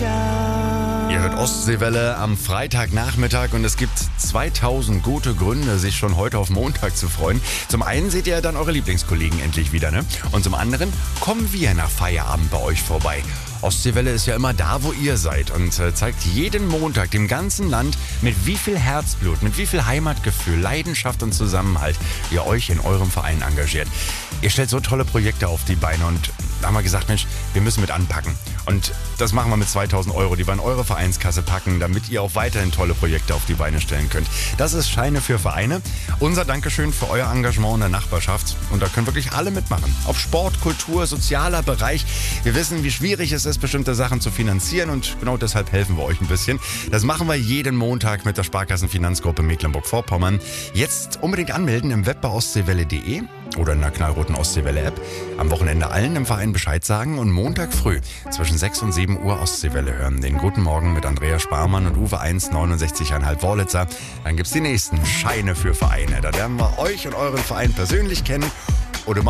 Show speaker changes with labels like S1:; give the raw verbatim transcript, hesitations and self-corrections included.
S1: ciao.
S2: Ihr hört Ostseewelle am Freitagnachmittag und es gibt zweitausend gute Gründe, sich schon heute auf Montag zu freuen. Zum einen seht ihr dann eure Lieblingskollegen endlich wieder, ne? Und zum anderen kommen wir nach Feierabend bei euch vorbei. Ostseewelle ist ja immer da, wo ihr seid und äh, zeigt jeden Montag dem ganzen Land, mit wie viel Herzblut, mit wie viel Heimatgefühl, Leidenschaft und Zusammenhalt ihr euch in eurem Verein engagiert. Ihr stellt so tolle Projekte auf die Beine und da haben wir gesagt, Mensch, wir müssen mit anpacken. Und das machen wir mit zweitausend Euro, die wir in eure Vereinskasse packen, damit ihr auch weiterhin tolle Projekte auf die Beine stellen könnt. Das ist Scheine für Vereine. Unser Dankeschön für euer Engagement in der Nachbarschaft. Und da können wirklich alle mitmachen. Auf Sport, Kultur, sozialer Bereich. Wir wissen, wie schwierig es ist, bestimmte Sachen zu finanzieren und genau deshalb helfen wir euch ein bisschen. Das machen wir jeden Montag mit der Sparkassenfinanzgruppe Mecklenburg-Vorpommern. Jetzt unbedingt anmelden im Web bei ostseewelle punkt de oder in der knallroten Ostseewelle-App. Am Wochenende allen im Verein Bescheid sagen und Montag früh zwischen sechs und sieben Uhr Ostseewelle hören. Den Guten Morgen mit Andrea Sparmann und Uwe eins neunundsechzig Komma fünf Wörlitzer. Dann gibt's die nächsten Scheine für Vereine. Da lernen wir euch und euren Verein persönlich kennen oder mal